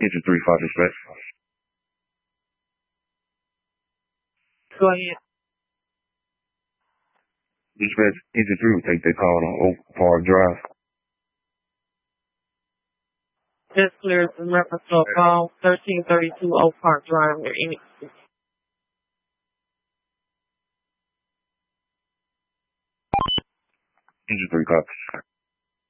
Engine 3, 5 dispatch. Go ahead. Dispatch, Engine 3 will take that call on Oak Park Drive. Just cleared in reference to a call, 1332 Oak Park Drive near Enix. Engine 3 copies.